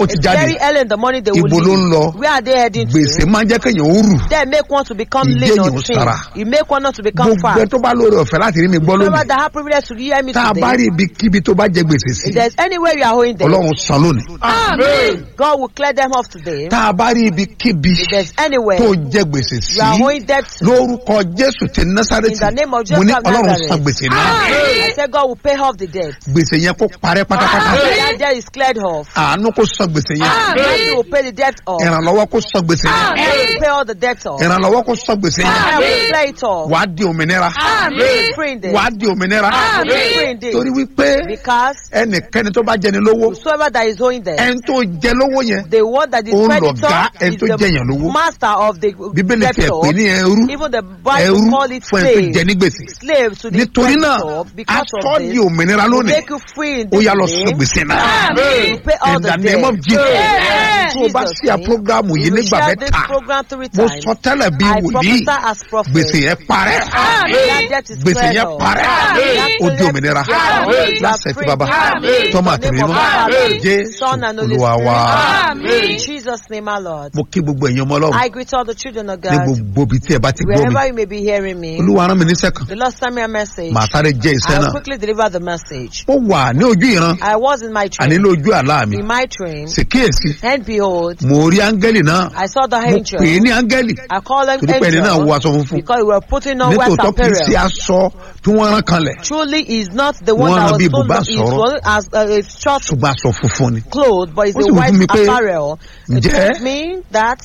ó ti It's jáde. very early in the morning they will Ibo ló ń leave. lọ? Where are they heading Gbèsè to? máa ń jẹ́ kéèyàn ó rù. They make one to become Ìdí lean èyàn or ò thin. sára. You make one not to become Gbogbo ẹ fat. tó bá lóore ọ̀fẹ́ láti rí mi gbọ́ Whoever lónìí. that have privilege to hear me Tá a bá today, rí ibikíbi tó bá jẹ gbèsè sí, if there's anywhere you are owing them, Ọlọ́run san lónìí. Amen. God will clear them off today. Tá a bá rí ibikíbi If there's anywhere tó jẹ gbèsè sí, you are owing debt to, lórúkọ Jésù ti in Násárẹ́tì, the name of mo Jesus ní of Ọlọ́run Nazareth, san gbèsè náà. I said God will pay off the debt. Gbèsè yẹn kó parẹ́ pátápátá. That debt is cleared off. Àánú kó san gbèsè yẹn. Mercy will pay the debt off. Ìrànlọ́wọ́ kó san gbèsè yẹn. Mercy will pay all the debt off. Ìrànlọ́wọ́ kó san gbèsè I yẹn. will clear it off. Wàá di òmìnira. Be free in this. Wàá di òmìnira. Be free in this. Torí wípé Because ẹnikẹ́ni tó bá jẹni lówó, whosoever that is owing them, ẹni tó jẹ lówó yẹn, the one that is Òun creditor lọ̀gá ẹni is tó jẹyàn lówó. the master of the Bíbélì tiẹ̀ pè ní debtor. ẹrú. Even the Bible Ẹrú call it fún ẹni tó jẹ slave. ní gbèsè. Slave to the Nítorí náà, creditor. Because of atọ́ di this, òmìnira will lónìí. make you free in Ó this yá lọ day. san gbèsè náà. You pay all In the the name debt. of Jesus. Tó o bá Jesus' sí à name. prógrámù yìí You will nígbà share this mẹ́ta, program 3 mo times. sọ tẹ́lẹ̀ bí I wòlíì, prophesy as prophet. gbèsè yẹn parẹ́. That debt is Gbèsè cleared yẹn off. parẹ́. That Ó di debt òmìnira. is cleared off. You are Láṣẹ ti free. bàbá, In tọ́mọ the àtẹ̀mí name of mímọ́, Father, Jésù Son and Holy Olúwa wa. Spirit. In Jesus' name, our Lord. Mo kí gbogbo ẹ̀yin ọmọ Ọlọ́run I greet all the children of ní God. gbogbo ibi tí ẹ bá ti gbọ́ mi. Wherever you may be hearing me, Olúwa rán mi níṣẹ́ kan. the Lord sent me a message. Màá sáré jẹ́ iṣẹ́ I will náà. quickly deliver the message. Mo wà ní ojú ìran, I was in my àní train. lójú àlá mi. In my train, Ṣèkíyèsí, and behold, mo rí áńgẹ́lì náà. I saw the Mo angel. pè é ní áńgẹ́lì. I called him Torí pé ẹni náà wọ aṣọ angel funfun. because we were putting on white Nítòótọ́ kì í ṣe apparel. aṣọ tí wọ́n rán kanlẹ̀. Truly, is not the one Wọ́n that rán bí was told bùbá is sọ̀rọ̀. one as a short Ṣùgbọ́n aṣọ funfun ni. clothes, but it's Ó sì a wí white fún mi pé, apparel. It ǹjẹ́- tells me that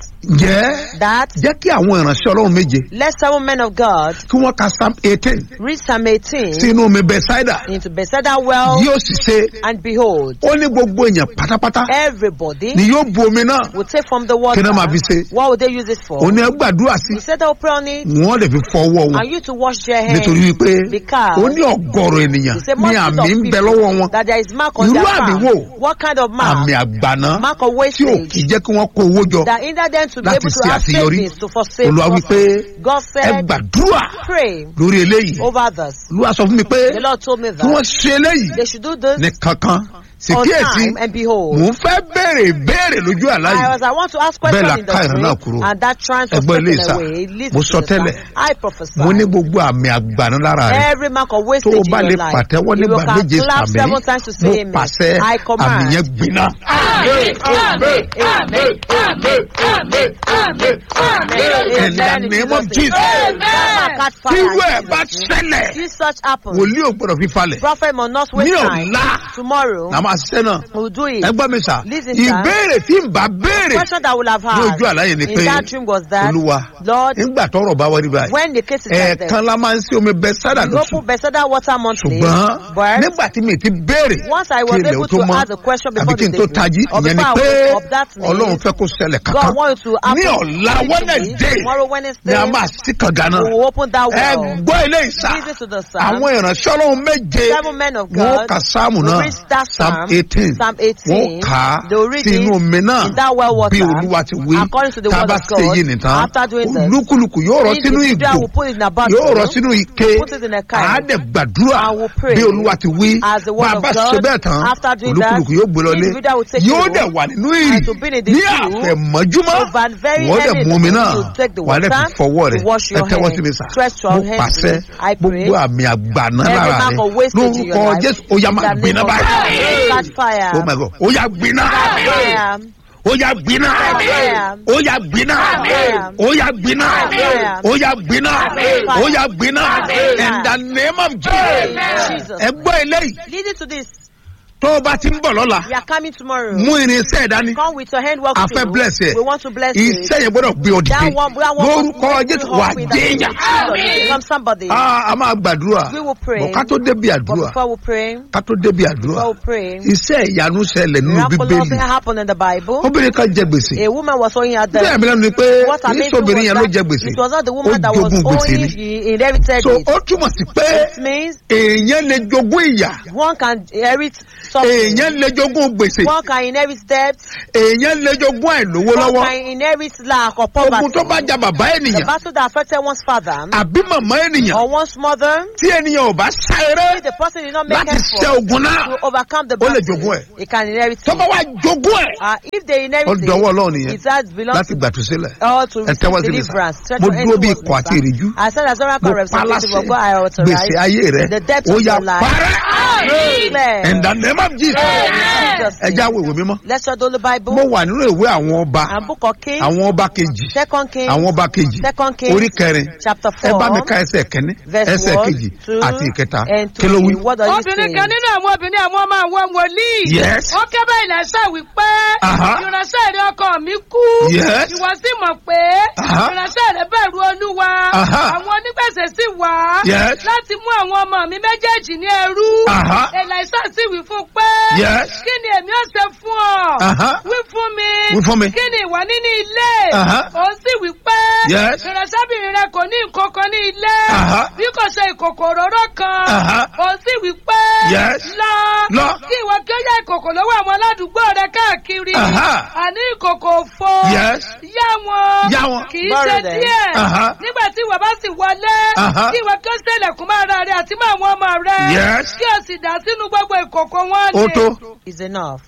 Jẹ́ kí àwọn ìránṣẹ́ Ọlọ́run méje let 7 men of God kí wọ́n ka Psalm 18 read Psalm 18 sínú omi Bethsaida. into Bethesda well, Yóò sì ṣe, and behold, ó ní gbogbo èèyàn pátápátá everybody ni yóò bu omi náà. will take from the water. Kí náà máa fi ṣe? What would they use it for? Ó ní ẹ gbàdúrà sí. He said they'll pray on it, Wọ́n lè fi fọ ọwọ́ wọn. and you to wash their hands. Nítorí wípé Because ó ní ọ̀gọ̀rọ̀ ènìyàn he said ní multitude àmì ń of bẹ people lọ́wọ́ wọn. that there is mark on Irú their àmì palm. wo? What kind of mark? Àmì àgbàná Mark of tí ò kì í wastage jẹ́ kí wọ́n kó owó jọ that hinder them to be láti able to ṣe have àṣeyọrí. savings to forsake. Olúwa wípé God ẹ said, gbàdúrà pray lórí eléyìí. over this. Olúwa sọ fún mi pé The Lord told me kí wọ́n that ṣe eléyìí they should do this ní kankan. on Ṣèkíyèsí, time, and behold, mò ń fẹ́ béèrè lójú àlá yìí. I want to ask Bẹ́ẹ̀ questions la in the ká ìran náà dream, kúrò. and that trance was Ẹgbọ́n ilé taken ìsà, away. mo Listen sọ to this, tẹ́lẹ̀. sir. I prophesy. Mo ní gbogbo àmì àgbàná lára rẹ̀. Every mark of Tó wastage o in bá lè your life. pàtẹ́wọ́ You nígbà can méje clap sàmì, 7 times to mo say amen. pàṣẹ I àmì command. yẹn gbiná. Amen. Amen. Amen. Amen. Amen. Amen. In the name of Jesus. Tí irú ẹ̀ bá ṣẹlẹ̀, If such happens, wòlíì ò gbọ́dọ̀ fi falẹ̀. prophet must not waste Ní time. ọ̀la, Tomorrow, nà máa ṣiṣẹ́ náà. we'll do it. Ẹ gbọ́ mi sà, Listen, sir. ìbéèrè tí ń bá béèrè Question that I will have ní had ojú àlàyé ni in pé, that dream was that, Olúwa, Lord, nígbà tọ́rọ̀ bá wọlé báyìí, when the case is like that, ẹ̀ẹ̀kan la máa ń sí omi Bethsaida we lóṣù. open Bethesda water monthly, Ṣùgbọ́n but nígbà tí mi ti béèrè once I kí was ilẹ̀ able ó tó to mọ́, ask a question àbí before kí the n tó day, tají, or ìyẹn ni before I pé woke up, that Ọlọ́run means fẹ́ kó ṣẹlẹ̀ God kankan. wants to Ní happen ọ̀la Wednesday tomorrow ni Wednesday, a máa sí kànga náà. we will open that Ẹ well. gbọ́ ilé ìsà, Listen to the psalm. àwọn ìránṣẹ́ Ọlọ́run méje 7 men of wọ́n God ka sáàmù will náà, read that Psalm psalm, 18, Psalm wọ́n 18, kà á they will read sínú it omi náà in that well water, bí Olúwa ti wí. according to the Tá a word bá of ṣe God. yìí nìtàn, After doing this, olúkúlùkù yóò rọ each sínú individual ìgò, will put it in a bottle, yóò rọ sínú ike, put it in a can, àá dẹ̀ gbàdúrà and will pray bí Olúwa ti wí. as the word Bá a of bá God. ṣe bẹ́ẹ̀ tán, After doing that, olúkúlùkù yóò gbé lọlé, individual will take yóò it dẹ̀ home, wà nínú ìrì and to be in the ní dew, àfẹ̀mọ́júmọ́. over very Wọ́n dẹ̀ early mú in omi the náà, morning, you take the wà á dẹ̀ water fi fọwọ́ rẹ̀, to wash ẹ your tẹ́wọ́ hands, sí mi sà. stretch your Mo hands pàṣẹ to me. I pray gbogbo àmì àgbàná every lára mark rẹ̀ of wastage in your lórúkọ life, Jésù, ó yá máa in the gbiná name of báyìí. Jesus, catch fire. Oh my God, ó yá gbiná. Fire. Ó yá gbiná. Amen. Ó yá gbiná. Amen. Ó yá gbiná. Amen. Ó yá gbiná. Amen. Ó yá gbiná. Amen. In the name of Jesus. Jesus. Ẹ gbọ́ eléyìí, Leading to this, tó o bá ti ń bọ̀ lọ́la, we are coming tomorrow. mú irinṣẹ́ dání. Come with your handwork A too. fẹ́ bless ẹ. We want to bless you. Iṣẹ́ yẹn gbọ́dọ̀ gbé ọ That dìde. one Lórúkọ Jésù wà déèyàn. become somebody. A máa gbàdúrà. We will pray. Bọ̀ ká tó débi But àdúrà. before we pray, Ká tó débi àdúrà. before we pray, Iṣẹ́ ìyanu ṣẹlẹ̀ nínú miraculous thing Bíbélì. happened in the Bible. Obìnrin kan jẹ gbèsè. A woman was owing her Bí debt. ẹ̀mí lẹ́nu ni pé What kì í amazed me sóbìnrin yẹn ló was jẹ that gbèsè. it was not the Ó woman that was jogún gbèsè owing, ni. he inherited So it. ó túmọ̀ sí pé It means èèyàn lè jogún ìyà. one can inherit something. Èèyàn lè jogún gbèsè. One can inherit debt. Èèyàn lè jogún àìlówó One lọ́wọ́. can inherit lack or Ogun poverty. tó bá ja bàbá The ènìyàn battle that affected one's father àbí màmá ènìyàn or one's mother, tí ènìyàn ò bá sá eré if the person did not make láti ṣe effort ogun náà, to overcome the ó lè battle, jogún ẹ̀. he can inherit tó bá it. wá jogún ẹ̀, If if they inherit ó dọwọ́ Ọlọ́run nìyẹn it has belongs láti gbàtú sílẹ̀. or to ẹ tẹ́wọ́ receive sí mi sá. deliverance. mo dúró bí ikọ̀ àti ìrìjú. I said as oracle mo representative of God, I paláṣẹ authorize gbèsè ayé rẹ the debt ó of yá your life. parẹ́. in the name of Jesus. ẹ já wo ìwé mímọ́. Let's read the Bible. mo wà nínú ìwé àwọn ọba. And book of Kings. àwọn ọba kejì. Second Kings. àwọn ọba kejì. Second Kings. orí kẹrin. Chapter 4. ẹ bá mi ka ẹsẹ̀ kẹ́ni. Verse ẹsẹ̀ 1, kejì 2, àti ìkẹta. and kí ló 3. wí. What are you obìnrin saying? kan nínú àwọn obìnrin àwọn ọmọ àwọn wòlíì. Yes. ó ké bá Èlíṣà wípé Aha. ìránṣẹ́ rẹ̀ ọkọ mi kú. Yes. ìwọ sì mọ̀ pé Aha. ìránṣẹ́ rẹ̀ bẹ̀rù Olúwa. Aha. àwọn onígbèsè sì wá Yes. láti mú àwọn ọmọ mi méjèèjì ní ẹrú. Aha. Èlíṣà sì wí fún pé Yes. kí ni èmi ó ṣe fún ọ? Aha. wí fún mi. Wí fún mi. kí ni ìwọ ní ní ilé? Aha. òun sì wí pé Yes. ìránṣẹ́bìnrin rẹ kò ní nǹkan kan ní ilé. Aha. bí kò ṣe ìkòkò òróró kan. Aha. òun sì wí pé Yes. lọ Lọ. kí ìwọ kí ó yá ìkòkò lọ́wọ́ àwọn aládùúgbò rẹ káàkiri. Aha. àní ìkòkò òfo. Yes. yá wọn. Yá wọn. kì í Borrow ṣe them. díẹ̀. Aha. nígbà tí ìwọ bá sì wọlé. Aha. kí ìwọ kí ó ṣèlẹ̀kùn máa ra rẹ àti máa wọn ọmọ rẹ. Yes. kí o sì dà sínú gbogbo ìkòkò wọn ó ni. tó. Is enough.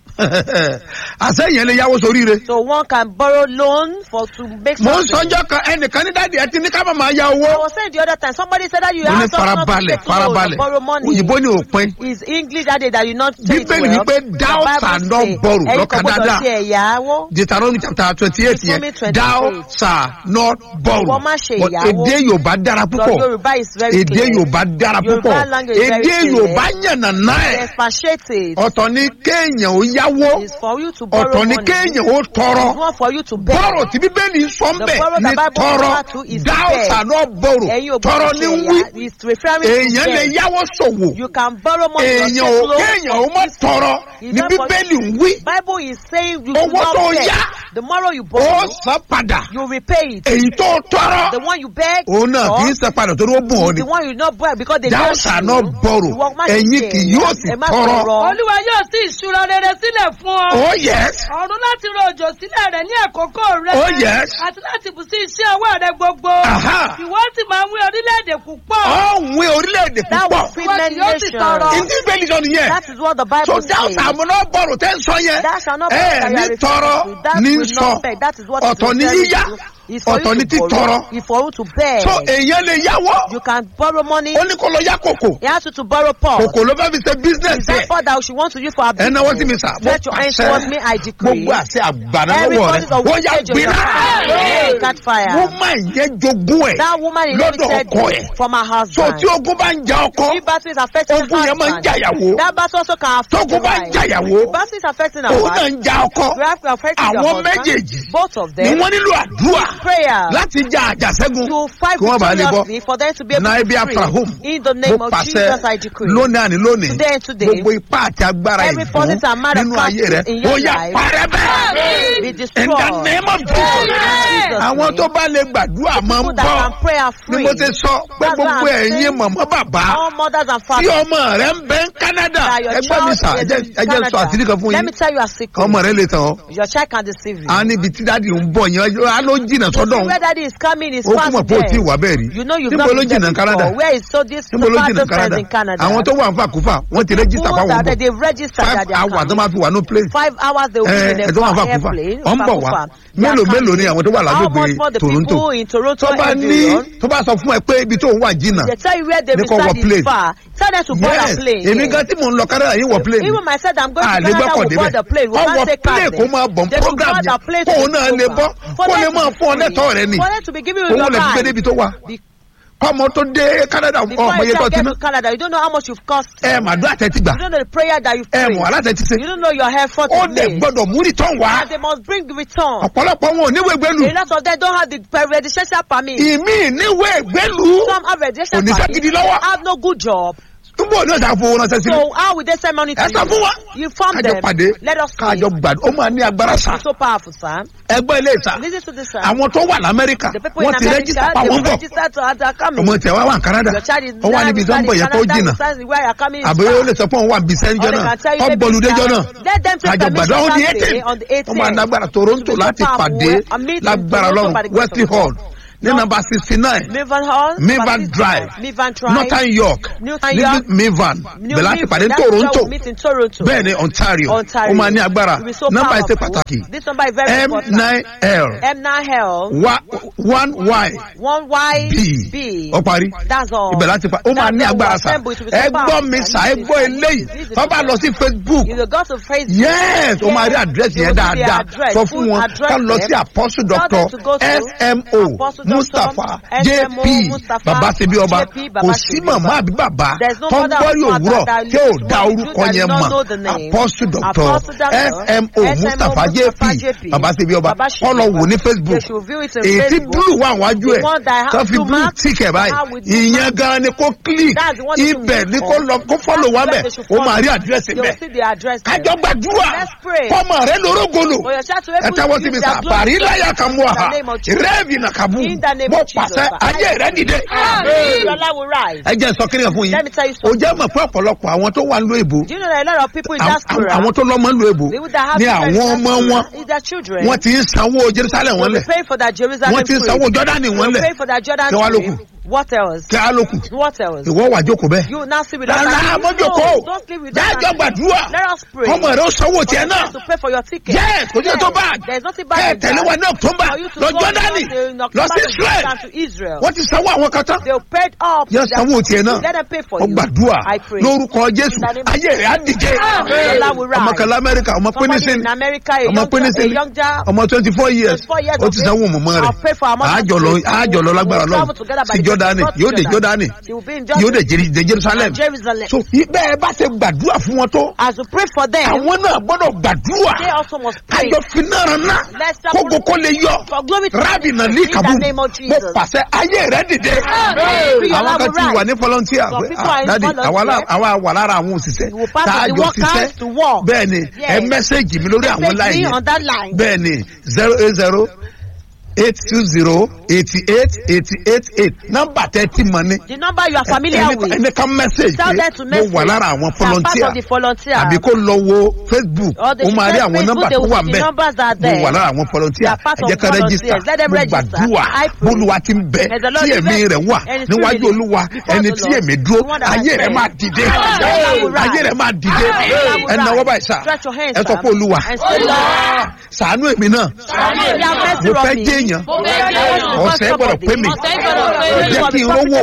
àṣẹyìn lè yáwó sórí rẹ. So one can borrow loan to make mo ń something. sọjọ́ kan ẹnìkan ní dáàdi ẹ ti ní ká má máa ya I owó. was saying the other time, somebody said that you mo ní have someone to farabalẹ̀ take loan or borrow money. òyìnbó ní òpin. Is English that day that you not say it Bíbélì well? wípé thou The Bible shalt say, not borrow ẹ̀yin lọ́kàn kò gbọdọ̀ dáadáa. ṣe ẹ̀yáwó. Deuteronomy chapter 28 yẹn Deuteronomy 28. thou shalt not borrow. Wọ́n má ṣe But ìyàwó. èdè Yorùbá dára Your púpọ̀. Yoruba is very Èdè clear. Yorùbá dára Yoruba púpọ̀. language is very Èdè clear. Yorùbá yànnàná ẹ̀. Expatiate it. Ọ̀tọ̀ ni kéèyàn ó yáwó. Is for you to borrow Ọ̀tọ̀ ni money. kéèyàn ó It's tọrọ. one for you to beg. Bọ́rọ̀ tí Bíbélì sọ ń The bẹ̀ borrow ní the Bible tọrọ. refer to is Thou beg. shalt not borrow. Ẹ̀yin ò Tọrọ gbọdọ̀ ní ṣe wí. ẹ̀yá. It's referring to Èèyàn lè beg. yáwó ṣòwò. You can borrow money or Èèyàn take ò loan. kéèyàn ó má tọrọ It's ní not for Bíbélì ń wí. Bible is saying you Owó should not tó beg. yá. The more you Ó borrow, san padà. you repay it. Èyí tó tọrọ. The one you beg, Òun náà kì í san padà torí ó bùn ọ́ ni. the one you not borrow because they Thou don't shalt not borrow. Ẹ̀yin kì yóò sì tọrọ. Olúwa yóò sì ìṣúra rere sílẹ̀ fún ọ. Oh yes. ọ̀run láti rọ òjò sílẹ̀ rẹ̀ ní àkókò rẹ̀. Oh yes. àti láti bù sí iṣẹ́ ọwọ́ rẹ̀ gbogbo. Aha. ìwọ sì máa ń wí orílẹ̀-èdè púpọ̀. Ọ̀hún orílẹ̀-èdè That púpọ̀. will feed many Ìwọ sì tọrọ. nations. Ìdí Bíbélì sọ nìyẹn. That is what the So Bible thou says. shalt not borrow tẹ́ ń sọ yẹn. That shall not borrow that you are ní referring tọrọ to. That ní will sọ. not beg. That is what it's Ọ̀tọ̀ ní referring yíyá. to. It's for Ọ̀tọ̀ you ní to borrow. títọrọ. It's for you to beg. So èèyàn lè yáwó. You can borrow money. Ó ní kó lọ yá kòkò. He asked you to borrow pot. Kòkò ló fẹ́ fi ṣe Is business that yẹ. pot that she wants to use for her Ẹ náwó sí mi business? sà. Mo Let your hands towards me, I decree. Gbogbo àṣẹ àgbàdo Every lọ́wọ́ body rẹ̀. of Ó yá wicked gbiná. Hey, catch fire. Woman yẹn jogún ẹ̀. That woman Lọ́dọ̀ inherited ọkọ ẹ̀. from her So husband. tí ogun bá ń ja ọkọ. If battle is affecting Ogun her yẹn máa ń husband, jàyàwó. that battle also can affect Tógun your bá ń wife. jàyàwó. Battle is affecting her Òun wife. náà ń ja ọkọ. You have to affect your Àwọn husband. méjèèjì Both of ni them. wọ́n nílò àdúrà Prayer. láti ja àjàṣẹ́gun. To fight Kí wọ́n bá lè bọ́. victoriously for them to be able Náà to ibi be after home. free. In the name Mo of pàṣẹ Jesus, I decree. lónìí àní lónìí. Today and today, Gbogbo ipá àti agbára every ìfún forces and matter nínú ayé rẹ̀. in your Ó yá life parẹ́ bẹ́ẹ̀. be In destroyed. the name of In Jesus. Jesus' Àwọn name. tó bá lè gbàdúrà máa ń People that bọ́. can pray are Ni free. mo ti sọ pé That's why gbogbo I'm ẹ̀yin saying mọ̀mọ́ bàbá. all mothers and Tí fathers. ọmọ rẹ̀ ń bẹ ń Canada. That your Ẹgbẹ́ mi child sà, is in ẹ jẹ́ sọ Canada. àṣírí kan fún Let yín. me tell you a secret. Ọmọ rẹ̀ lè tàn ọ́. Your child can deceive you. A níbi tí dáàdi ń bọ̀ yẹn, á ló jìnnà sọ́dọ̀ òun. Where daddy is coming is Ó kún far mọ̀ pé ó tí ì wá there. bẹ́ẹ̀ rí. You know you've Níbo not ló been there jìnnà Canada? before. Where is so this Níbo ló jìnnà father friends Canada? in Canada? Àwọn tó wà ń fàkúfà, wọ́n ti rẹ́jísítà People fáwọn that bọ̀. they've registered that 5 they are hours tó coming. máa fi wà ní plane. 5 hours they will be in Ẹ a tó wà ń fàkúfà. airplane. Wọ́n ń bọ̀ wá. Vancouver. They are Mélòó mélòó coming. ni àwọn tó wà How much lágbègbè more the Toronto? people in Toronto Tó bá and ní beyond? tó bá sọ fún ẹ pé ibi tó ń wà jìnnà. They tell you where they Ní kó wọ reside plane. is far. Tell them to board a Yes, plane. èmi yes. gan tí mò ń lọ Canada yìí wọ plane. Even myself, I'm going to Lè Canada, gbọ́kọ̀ will board the plane. We Ọwọ́ can't take plane cars kó máa bọ̀ They should program board yẹn. the plane to Kóun the náà lè bọ́. program. For Kó lè them máa to be fún ọ free. lẹ́tọ̀ọ́ rẹ ni. For them to be giving you Owó your lè fi gbé right. débi tó wà. Be- Kọ́mọ tó dé Canada Before ọmọ you iye tó can ti get ná. to Canada, you don't know how much you've cost. Ẹ màdúrà tẹ́tí gbà. You don't know the prayer that you've Ẹ prayed. mọ̀ alátẹ̀tí ṣe. You don't know your effort Ó to dẹ̀ make. gbọ́dọ̀ mú return wá. And they must bring return. Ọ̀pọ̀lọpọ̀ wọn ò níwèé gbẹ́lú. A lot of them don't have the registration permit. Ìmí níwèé gbẹ́lú. Some have registration Kò ní permit. ságídí lọ́wọ́. Have no good job. Túbọ̀ ní ọ̀sán fowó ránṣẹ́ sí mi. So how will they send money to Ẹ sọ fún wa. you? You form Kájọ them. pàdé. Let us pray. Kájọ gbàdúrà. Ó máa ní agbára sá. It's so powerful, sir. Ẹgbẹ́ ilé ìta. Listen to this, sir. Àwọn tó wà l'Amẹ́ríkà. The people in Wọ́n ti America, rẹ́jísítà pa they wọ́n bọ̀. register to other coming. Ọmọ tẹ̀ wá wà ní Canada. Your child is Ó wà níbi tó ń bọ̀ yẹn kó jìnnà. where you are coming is Àbí ó far. lè sọ pé òun wà níbi sẹ́ńjọ́ Or they náà. can tell you Kọ́ maybe gbọ́lùdéjọ́ it's náà. far. Let them take Àjọ gbàdúrà permission ó di that day 18. on the Wọ́n máa 18th. lágbára Toronto To be so láti powerful. pàdé A meeting lágbára in Toronto Ọlọ́run by the grace Wesley of God. Hall ní number 69 Mivan Hall. Mivan Drive Mivan Drive. Northern York Northern York. Mivan New bẹ̀rẹ̀ láti Mivan. pàdé That's where Toronto we meet in Toronto. bẹ́ẹ̀ ni Ontario Ontario. ó máa ní agbára It will be so nọ́mbà ìṣe powerful. pàtàkì This number is very important. M9L M9L. 1Y 1YB. B ó parí That's all. ibẹ̀ láti pa ó máa ní agbára sà ẹ gbọ́ mi sà ẹ gbọ́ eléyìí tó bá lọ sí Facebook You go to Facebook. yes ó máa rí àdírẹ́sì yẹn dáadáa sọ fún wọn ká lọ sí Apostle Dr. SMO Mustapha JP Babasebi Ọba kò sí màmá àbí bàbá tó ń gbọ́rí òwúrọ̀ tí ò dá orúkọ yẹn mọ̀ Apostle Dr. SMO Mustapha JP Babasebi Ọba kọ́ lọ wò ní Facebook èyí tí blue wà wájú ẹ̀ tó fi blue tick ẹ̀ báyìí ìyẹn gan ni kó click ibẹ̀ ni kó lọ kó follow wa bẹ̀ ó máa rí àdírẹ́sì bẹ̀ kájọ gbàdúrà kọ́mọ rẹ lórógolo ẹ tẹ́wọ́ síbi sá bàrí láyà kan mú àhà rẹ́ẹ̀bì nà kàbú mo pàṣẹ ayé rẹ dìde. ẹ jẹ́ sọ kí ni fún yín o jẹ́ mọ̀ pé ọ̀pọ̀lọpọ̀ àwọn tó wà nílùú èbó àwọn tó lọ́mọ nílùú èbó ni àwọn ọmọ wọn wọ́n ti ń sanwó Jerusalem wọn lẹ̀ wọ́n ti ń sanwó Jọ́dánì wọn lẹ̀ kí wọ́n lókun. What else? Kí á lókun. What else? Ìwọ wà jókòó bẹ́ẹ̀. You now see with us. Rárá mọ́jọ́kọ́. Don't sleep with us. Jájọ́ gbàdúrà. Let us pray. Ọmọ rẹ̀ ó sanwó tiẹ̀ náà. To pay for your ticket. Yes, kò jẹ́ tó bad. There is nothing bad in that. Tẹ̀lé wa ní October. Lọ Jọ́dánì. Lọ sí Israel. Wọ́n ti sanwó àwọn kan tán. They paid up. Yẹ sanwó tiẹ̀ náà. Let them pay for you. Ó you. gbàdúrà. I pray. Lórúkọ Jésù. Ayé rẹ̀ á dìde. Ọmọ kan l'Amẹ́ríkà, ọmọ pínísìn. Ọmọ pínísìn. Ọmọ 24 years. Ó ti sanwó mọ̀mọ́ rẹ̀. Àjọlọ lágbára lọ. Sí Jọ́dánì. Yóò dé Jọ́dánì. Yóò dé Jerusalem. So bẹ́ẹ̀ bá ṣe gbàdúrà fún wọn tó. As we pray for them. Àwọn náà gbọ́dọ̀ gbàdúrà. They also must pray. Àjọ finara náà. Kókó kó lè yọ. Rábì náà ní Kàbú. Mo pàṣẹ ayé rẹ̀ dìde. Àwọn kan ti wà ní volunteer. Dádì àwa wà lára àwọn òṣìṣẹ́. Táàjọ ṣiṣẹ́. Bẹ́ẹ̀ni ẹ mẹ́sẹ̀gì mi lórí àwọn láì yẹn. Bẹ́ẹ̀ni 080 820 88 nọ́mbà tẹ́tí mọ ni. The number you are familiar with. ẹni kan message pé mo wà lára àwọn volunteer àbí kó lọ wo Facebook ó máa rí àwọn nọ́mbà tó wà ńbẹ̀ mo wà lára àwọn volunteer ẹ jẹ́ ká register mo gbàdúrà bólúwa ti ń bẹ tí ẹ̀mí rẹ̀ wà níwájú Olúwa ẹni tí ẹ̀mí dúró ayé rẹ̀ máa dìde ayé rẹ̀ máa dìde ẹ náwó báyìí sá ẹ sọ pé Olúwa ṣàánú èmi náà mo fẹ́ jẹ́ èèyàn ọ̀sẹ̀ gbọ́dọ̀ pé mi jẹ́ kí n rówó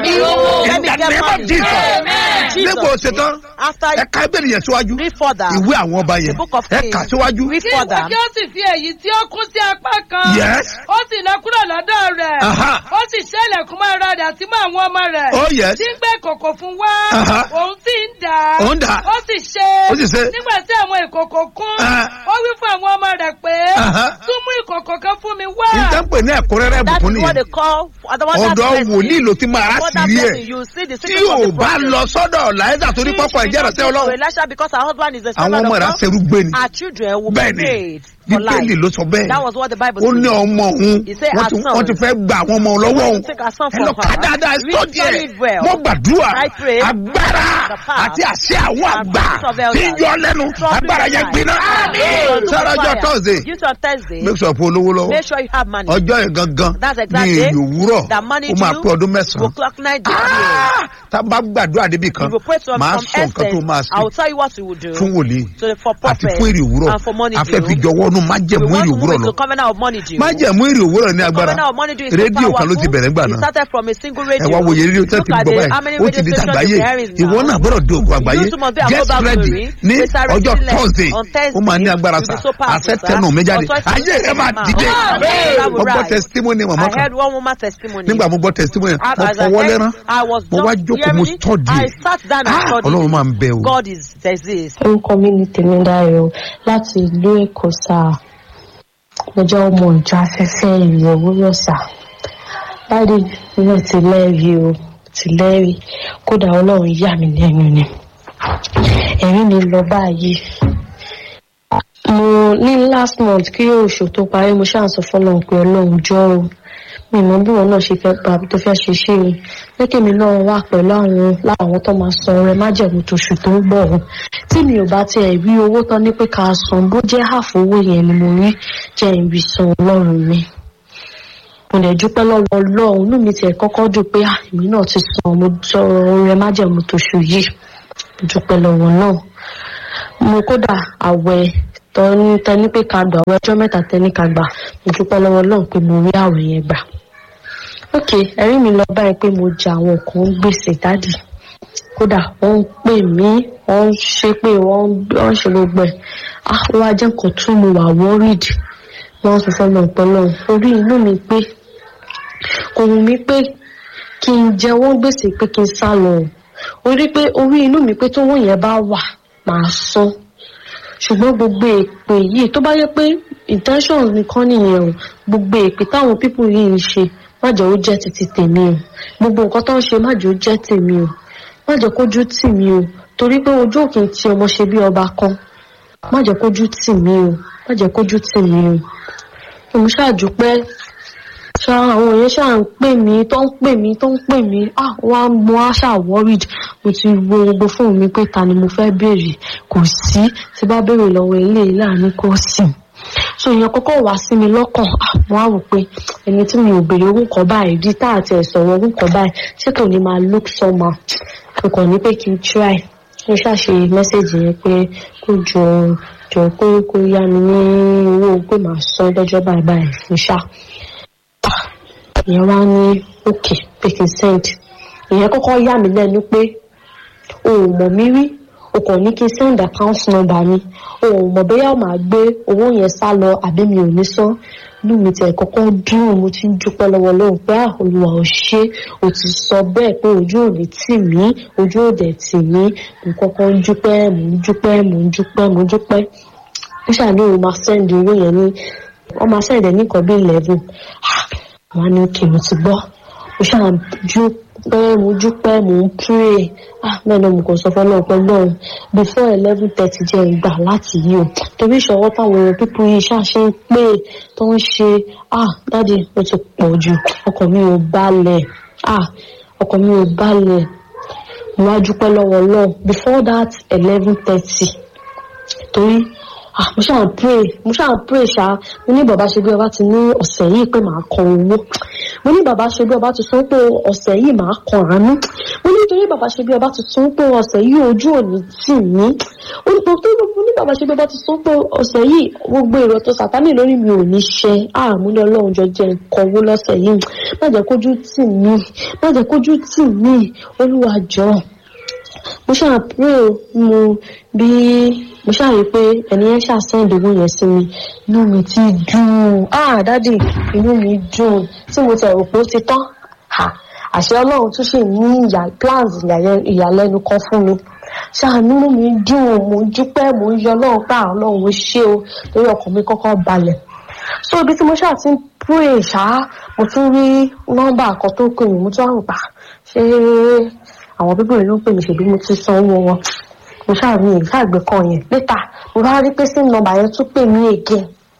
ẹ̀dá Jesus nígbà òṣètàn ẹ̀ka ìbéèrè yẹn síwájú ìwé àwọn ọba yẹn ẹ̀ka síwájú. kí ìwé kí ó sì fi èyí tí ó kún sí apá kan ó sì lọ kúrò lọ́dọ̀ rẹ̀ ó sì ṣẹlẹ̀kùn mọ́ ara rẹ̀ àti mọ́ àwọn ọmọ rẹ̀ tí ń gbé ìkòkò fún wá òun sì ń dà ó sì ṣe nígbà tí àwọn ìkòkò kún ó wí fún àwọn ọmọ rẹ̀ pé tún mú ìkòkò kan fún mi wá. ìjọba ní ẹ̀kúnrẹ́rẹ́ bùkún nìyẹn ọ̀dọ̀ wòlíì ló ti máa rà sí rí ẹ̀ tí yóò bá lọ sọ́dọ̀ láìsà torí pọ́pọ́ ẹ̀jẹ̀ rẹ̀ sẹ́ Ọlọ́run àwọn ọmọ rẹ̀ aṣerú gbé ni bẹ́ẹ̀ ni Bíbélì ló sọ bẹ́ẹ̀ ó ní ọmọ òun wọ́n ti fẹ́ gba àwọn ọmọ lọ́wọ́ òun ẹ lọ ká dáadáa ẹ sọ díẹ̀ mo gbàdúrà agbára àti àṣẹ àwọn àgbà tí ń yọ lẹ́nu agbára yẹn gbiná sára ọjọ́ Thursday make sure pé olówó lọ́wọ́ ọjọ́ yẹn gangan ní èyí òwúrọ̀ ó máa pé ọdún mẹ́sàn-án tá a bá gbàdúrà débi kan máa sọ nǹkan tó máa ṣe fún wòlíì àti fún èrè òwúrọ̀ afẹ́fi jọwọ́ nù májẹ̀mú èrè òwúrọ̀ lọ májẹ̀mú èrè òwúrọ̀ ní agbára rédíò kan ló ti bẹ̀rẹ̀ gbà náà ẹ wá wòye rédíò tẹ́ ti gbọ́ báyìí ó ti di tàgbáyé ìwọ náà gbọ́dọ̀ di ògùn àgbáyé get ready ní ọjọ́ Thursday ó máa ní agbára sa àṣẹ tẹnu mi jáde ayé rẹ máa dìde mo gbọ́ testimony mọ̀mọ́ kan nígbà mo gbọ́ testimony mo fọwọ́ lẹ́rán mo wá jókòó mo study Ọlọ́run máa ń bẹ o. orúkọ mi ni Tèmídáyọ̀ láti ìlú Èkó sáà mo jẹ́ ọmọ ìjọ afẹ́fẹ́ ìrìn òwúrọ̀ sáà báyìí náà ti lẹ́rìí kódà Ọlọ́run yà mí lẹ́nu ni ẹ̀rí mi lọ báyìí. mo ní last month kí oṣù tó parí mo ṣáà sọ fọ́lọ́run pé Ọlọ́run jọ̀ọ́ o mi mọ bí wọn náà ṣe fẹ́ pa tó fẹ́ ṣe ṣe o lẹ́kẹ̀ mi náà wà pẹ̀lú àwọn tó máa san ọrẹ májẹ̀mú tóṣù tó ń bọ̀ o tí mi ò bá tiẹ̀ rí owó tán ní pé ká san bó jẹ́ half owó yẹn ni mo rí jẹ́ ìrì san Ọlọ́run mi mo lè dúpẹ́ lọ́wọ́ Ọlọ́run inú mi tiẹ̀ kọ́kọ́ dùn pé èmi náà ti san mo sọ̀rọ̀ oore májẹ̀mú tóṣù yìí dúpẹ́ lọ́wọ́ náà mo kódà àwẹ̀ tẹni pé ká gbà àwẹ̀ ọjọ́ 3 tẹni ká gbà mo dúpẹ́ lọ́wọ́ Ọlọ́run pé mo rí àwẹ̀ yẹn gbà. ok ẹ̀rí mi lọ báyìí pé mo jẹ àwọn kan gbèsè dádì kódà wọ́n ń pè mí wọ́n ń ṣe pé wọ́n ń ṣe gbogbo ẹ̀ ó wá jẹ́ nǹkan tún mo wà worried wọ́n sọ fún mi pẹ̀lú orí inú mi pé kò wù mí pé kí n jẹ wọ́n gbèsè pé kí n sá lọ orí inú mi pé tówó yẹn bá wà màá san ṣùgbọ́n gbogbo èpè yìí tó bá yẹ pé intentions nìkan nìyẹn o gbogbo èpè táwọn people yìí ń ṣe má jẹ́ ó jẹ́ títí tèmi o gbogbo nǹkan tó ń ṣe má jẹ́ ó jẹ́ tèmi o má jẹ́ kójú tì mí o torí pé ojú òkè tí ọmọ ṣe bí ọba kan má jẹ́ kójú tì mí o má jẹ́ kójú tì mí o mo ṣàdúpẹ́ àwọn èèyàn ṣáà ń pè mí tó ń pè mí wọ́n á mú àṣà worried mo ti wo gbogbo fóònù mi pé ta ni mo fẹ́ béèrè kò sí tí bá béèrè lọ́wọ́ ilé láàrin kò sí so èèyàn kọ́kọ́ wá sí mi lọ́kàn mo á wò pé ẹni tí mi ò béèrè owó kan báyìí rí tá àti ẹ̀sọ̀rọ̀ owó kan báyìí ṣé kò ní máa look somehow mo kàn ní pé kí n try mo ṣàṣe mẹ́sẹ̀jì yẹn pé kó jọ pé kó yá mi ní owó pé màá san lọ́jọ́ báyìí fún ṣá ìyẹn wá ní òkè pé kí n send ìyẹn kọ́kọ́ yà mí lẹ́nu pé o ò mọ̀ mí rí o kàn ní kí n send account number mi o ò mọ̀ bóyá o máa gbé owó yẹn sá lọ àbí mi ò ní san inú mi tiẹ̀ kọ́kọ́ dùn mo ti ń dúpẹ́ lọ́wọ́ Ọlọ́run pé Olúwa ò ṣe o ti sọ bẹ́ẹ̀ pé ojú ò ní tì mí ojú ò dẹ̀ tì mí mo kọ́kọ́ ń dúpẹ́ mo ń dúpẹ́ ó ṣàlùyìn máa send owó yẹn ní wọ́n máa send ẹ̀ ní nǹkan bí 11 wọ́n ní kí mo ti gbọ́ mo ṣàdúpẹ́ mo dúpẹ́ mo ń pray mẹ́rin mo kò sọ fún Ọlọ́run pé Ọlọ́run before 11:30 jẹ́ ìgbà láti yí o torí ìṣòro táwọn èèyàn pípọ̀ yìí ṣàṣe ń pè tó ń ṣe dáàdi ó ti pọ̀ jù ọkàn mi ò balẹ̀ mo wá dúpẹ́ lọ́wọ́ Ọlọ́run before that 11:30 torí mo ṣáà ń pray ṣá mo ní bàbá ṣe bí ọba ti ní ọ̀sẹ̀ yìí pé màá kan owó mo ní bàbá ṣe bí ọba ti sọ pé ọ̀sẹ̀ yìí màá kan àánú mo ní torí bàbá ṣe bí ọba ti sọ pé ọ̀sẹ̀ yìí ojú òní tì mí mo ní bàbá ṣe bí ọba ti sọ pé ọ̀sẹ̀ yìí gbogbo èrò tó Sátánì lórí mi ò ní ṣe mo ní Ọlọ́run jọ jẹ́ nǹkan owó lọ́sẹ̀ yìí má jẹ́ kójú tì mí Olúwa jọ̀ọ́ mo ṣáà pray mo ṣáà rí pé ẹni yẹn ṣáà send owó yẹn sí mi inú mi ti dùn dádì inú mi dùn tí mo tẹ̀ rò pé ó ti tán àṣẹ Ọlọ́run tún ṣe ní plans ìyàlẹ́nu kan fún mi ṣáà inú mi dùn mo ń dúpẹ́ mo ń yọ Ọlọ́run pé Ọlọ́run ó ṣe o torí ọkàn mi kọ́kọ́ balẹ̀ so ibi tí mo ṣáà ti ń pray mo tún rí nọ́mbà kan tó pè mí mo tún àrùn pa ṣé àwọn bíbélì ló ń pè mí ṣèbí mo ti san owó wọn mo ṣàmì ìṣàgbé kan yẹn létà mo bá rí pé sim nọ́mbà yẹn tún pè mí again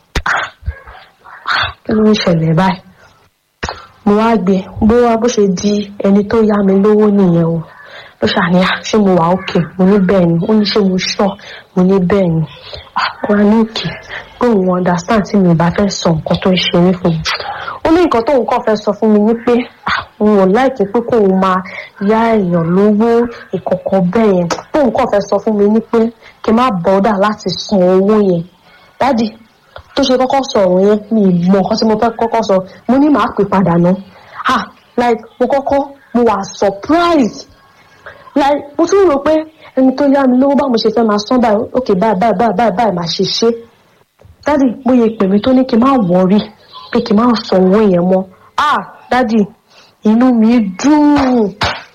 kí ló ń ṣẹlẹ̀ báyìí mo wá gbé bó ṣe di ẹni tó yá mi lówó nìyẹn o ló ṣàníyà ṣé mo wà òkè mo ní bẹ́ẹ̀ ni ó ní ṣé mo ṣọ́ mo ní bẹ́ẹ̀ ni wọ́n á ní òkè pé òun understand tí mi bá fẹ́ sọ nǹkan tó ń ṣe mí fún mi ó ní nǹkan tóun kàn fẹ́ sọ fún mi ní pé òun ò láìkí pé kóun máa yá èèyàn lówó ìkọ̀kọ̀ bẹ́ẹ̀ yẹn tóun kàn fẹ́ sọ fún mi ní pé kí n má bọ́dà láti san owó yẹn dádì tó ṣe kọ́kọ́ sọ ọ̀rọ̀ yẹn mi mọ̀ nǹkan tí mo fẹ́ kọ́kọ́ sọ mo ní màá pè padà ná like mo wà surprise like mo tún rò pé ẹni tó yá mi lówó báwo mo ṣe fẹ́ máa san báyìí ok báyìí máa ṣe ṣe dádì mo yẹ pè mí tó ní kí n má wọrí pé kí n má san owó yẹn mọ́ dádì inú mi dùn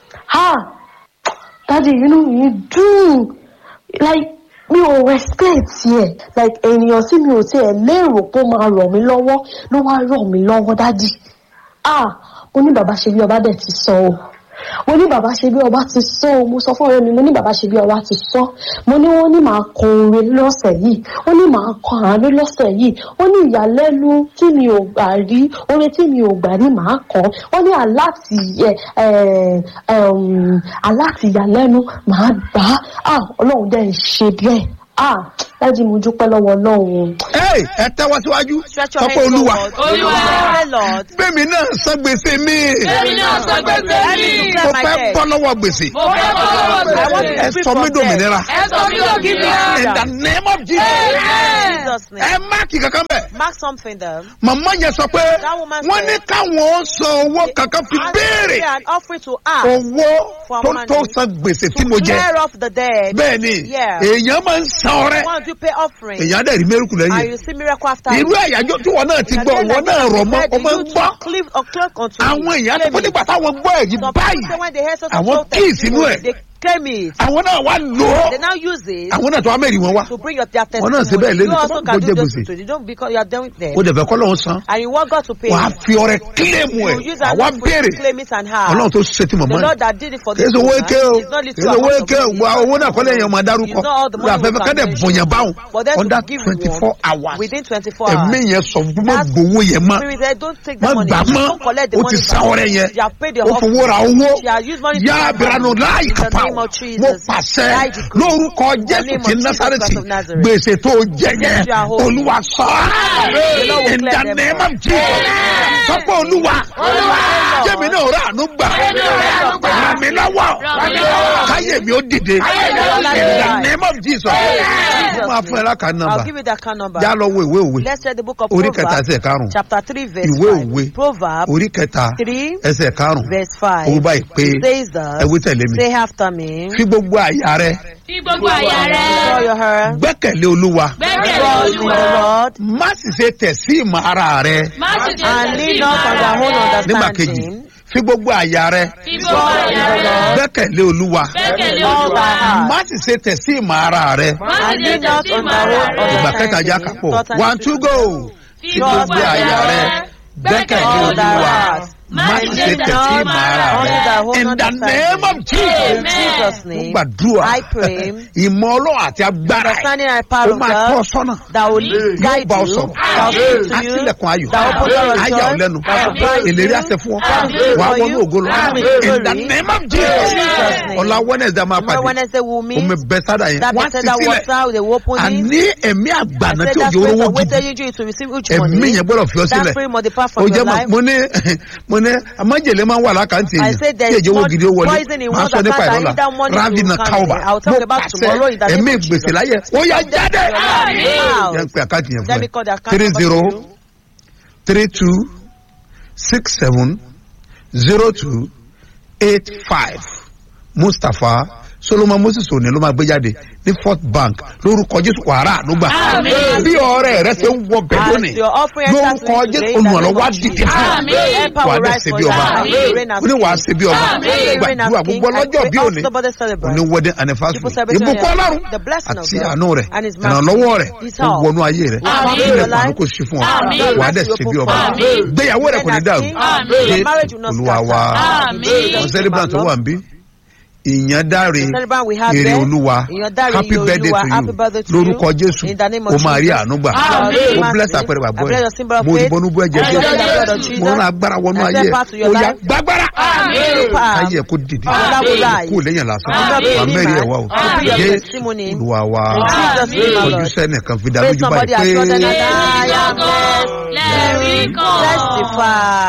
dádì inú mi dùn like mi ò respect yẹ like ènìyàn tí mi ò tiẹ̀ lérò pé ó máa ràn mí lọ́wọ́ ló wá ràn mí lọ́wọ́ dádì mo ní bàbá ṣe bí ọba dẹ̀ ti sọ o mo ní bàbá ṣe bí ọba ti sọ o mo sọ fún ọ̀rẹ́ mi mo ní bàbá ṣe bí ọba ti sọ mo ní wọ́n ní màá kọ oore lọ́sẹ̀ yìí wọ́n ní màá kọ àánú lọ́sẹ̀ yìí wọ́n ní ìyàlẹ́nu tí mi ò gbà rí oore tí mi ò gbà rí màá kọ wọ́n ní aláti ìyàlẹ́nu màá gbà Ọlọ́run dẹ̀ ń ṣe bẹ́ẹ̀ Dájú mo dúpẹ́ lọ́wọ́ Ọlọ́run. Ẹ tẹ́wọ́ síwájú. Sọ pé Olúwa. Bẹ́ẹ̀ni náà san gbèsè mi. Mo fẹ́ bọ́ lọ́wọ́ gbèsè. Ẹ sọ mí dòmìnira. In the name of Jesus. Ẹ máàkì kankan bẹ́ẹ̀. Mark something there. Màmá yẹn sọ pé wọ́n ní káwọn san owó kankan fi béèrè. Owó tó san gbèsè tí mo jẹ. Bẹ́ẹ̀ni èèyàn máa ń san ọrẹ. Èèyàn dẹ̀ rí mẹ́rùkù lẹ́yìn. Irú àyájọ́ tí wọ́n náà ti gbọ́ wọ́n náà rọ̀ mọ́ ọmọ ń gbọ́. Àwọn èèyàn tó fún nígbà táwọn gbọ́ èyí báyìí àwọn kíì sínú ẹ̀. Àwọn náà wá lò ó. Àwọn náà tó wá mẹ́rin wọn wá. Wọ́n náà ṣe bẹ́ẹ̀ lẹ́nu kó jẹ́ gbèsè. O dẹ̀ fẹ́ kọ́ lọ́wọ́ san. Wàá fi ọrẹ kílèmù ẹ̀. Àwa béèrè. Ọlọ́run tó ṣe ti mọ̀mọ́ ẹ̀. Kèsì owó eke o. Kèsì owó eke o. Owó náà kọ́lé èèyàn máa dárúkọ. Àfẹ́fẹ́ kẹ́dẹ̀ bọ̀yàn báwọn. Under 24 hours. Ẹ̀mí yẹn sọ fún mọ́ gbowó yẹn mọ́. Má gbà mọ́. O ti sa ọrẹ yẹn. O fowó ra owó. Yá abiranu láàyè kápá. Mo pàṣẹ lórúkọ Jésù ti Násárẹ́tì gbèsè tó jẹ yẹn Olúwa sọ in the name of Jesus. Sọ pé Olúwa jẹ́mi náà rà àánú gbà ràn mí lọ́wọ́ káyé mi ó dìde in the name of Jesus. Mo máa fún ẹ lákàá nọ́mbà já lọ wo ìwé òwe orí kẹta ẹsẹ̀ karùn-ún ìwé òwe orí kẹta ẹsẹ̀ karùn-ún ó báyìí pé ẹ wí tẹ̀lé mi. Fi gbogbo àyà rẹ. Gbẹ́kẹ̀lé Olúwa. Má sì ṣe tẹ̀ sí ìmọ̀ ara rẹ. Nígbà kejì. Fi gbogbo àyà rẹ. Gbẹ́kẹ̀lé Olúwa. Má sì ṣe tẹ̀ sí ìmọ̀ ara rẹ. Ìgbà kẹta já kápọ̀. 1, 2 go. Fi gbogbo àyà rẹ. Gbẹ́kẹ̀lé Olúwa. Má sì ṣe tẹ̀ sí ìmọ̀ ara rẹ. In the name of Jesus. Gbàdúrà ìmọ̀ Ọlọ́run àti agbára ẹ̀ ó máa tọ́ sọ́nà yóò bá ọ sọ̀rọ̀ àtìlẹ̀kùn ayọ̀ ayà ọ lẹ́nu ìlérí àṣẹ fún ọ wà á wọnú ògo lọ in the name of Jesus. Ọ̀la Wednesday máa pàdé omi bẹ́ sádà yẹn wá sí sílẹ̀ àní ẹ̀mí àgbàna tí òjò orówó gidi ẹ̀mí yẹn gbọ́dọ̀ fi ọ sílẹ̀ ó jẹ́ mo ní amájèlé máa ń wà lákàntì yẹn tí èjì owó gidi ó wọlé máa sọ nípa ìrọ̀lá ravi na kauba mo pàṣẹ ẹ̀mí gbèsè láyé ó yá jáde yẹn pé àkáǹtì yẹn fún ẹ 3032670285 Mustapha Solomon Moses òní ló máa gbé jáde ní Fourth Bank lórúkọ Jésù wàrà ànúgbà bí ọ̀rẹ́ rẹ ṣe ń wọ bẹ́ẹ̀ lónìí lórúkọ Jésù olùrànlọ́wọ́ dìde wà á dẹ̀ ṣe bí ọba ó ní wà á ṣe bí ọba gbàdúrà gbogbo ọlọ́jọ́ bí òní òní wedding anniversary ìbùkún Ọlọ́run àti àánú rẹ̀ ìrànlọ́wọ́ rẹ̀ ó wọnú ayé rẹ̀ ilẹ̀ pàánù kò sí fún ọ wà á dẹ̀ ṣe bí ọba gbéyàwó rẹ̀ kò ní dàrú Olúwa wa wọn celebrant tó wà ń bí ìyẹn dáre èrè Olúwa happy birthday to you lórúkọ Jésù o máa rí àánú gbà o bless àpẹẹrẹ bàbá ẹ mo ìbọnú bú ẹ̀jẹ̀ Jésù mo rán agbára wọnú ayé o yà gbàgbára ayé ẹ kó dìde kó lẹ́yìn lásán àmẹ́rì ẹ̀ wá o Jésù Olúwa wa ojú sẹ́nìkan fi dá lójú báyìí pé.